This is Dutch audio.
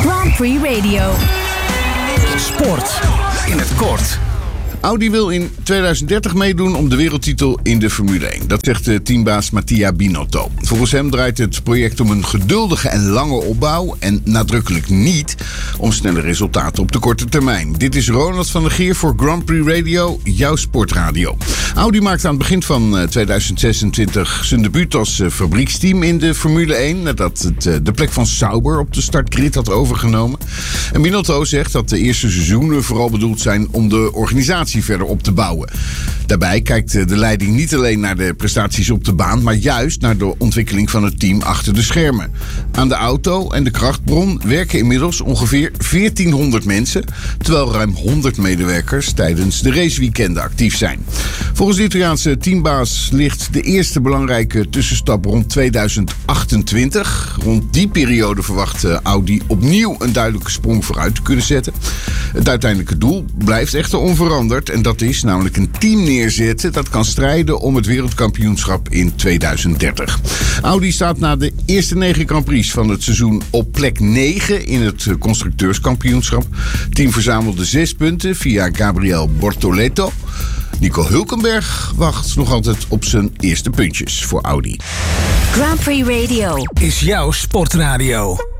Grand Prix Radio. Sport in het kort. Audi wil in 2030 meedoen om de wereldtitel in de Formule 1. Dat zegt de teambaas Mattia Binotto. Volgens hem draait het project om een geduldige en lange opbouw en nadrukkelijk niet om snelle resultaten op de korte termijn. Dit is Ronald van der Geer voor Grand Prix Radio, jouw sportradio. Audi maakt aan het begin van 2026 zijn debuut als fabrieksteam in de Formule 1, nadat het de plek van Sauber op de startgrid had overgenomen. En Binotto zegt dat de eerste seizoenen vooral bedoeld zijn om de organisatie verder op te bouwen. Daarbij kijkt de leiding niet alleen naar de prestaties op de baan, maar juist naar de ontwikkeling van het team achter de schermen. Aan de auto en de krachtbron werken inmiddels ongeveer 1400 mensen, terwijl ruim 100 medewerkers tijdens de raceweekenden actief zijn. Volgens de Italiaanse teambaas ligt de eerste belangrijke tussenstap rond 2028. Rond die periode verwacht Audi opnieuw een duidelijke sprong vooruit te kunnen zetten. Het uiteindelijke doel blijft echter onveranderd. En dat is namelijk een team neerzetten dat kan strijden om het wereldkampioenschap in 2030. Audi staat na de eerste 9 Grand Prix van het seizoen op plek 9 in het constructeurskampioenschap. Het team verzamelde 6 punten via Gabriel Bortoleto. Nico Hülkenberg wacht nog altijd op zijn eerste puntjes voor Audi. Grand Prix Radio Is jouw sportradio.